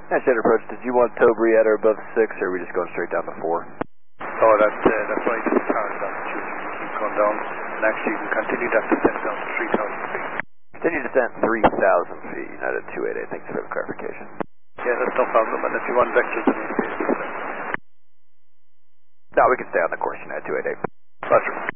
Standard approach, did you want Tobree at or above 6, or are we just going straight down to 4? Oh, that's why it's powered up. Keep going down. And actually, you can continue that descent down to 3,000 feet. Continue descent 3,000 feet, United 288. Thanks for the clarification. Yeah, that's no problem. And if you want vectors, then you can stay. No, we can stay on the course, United 288. Roger.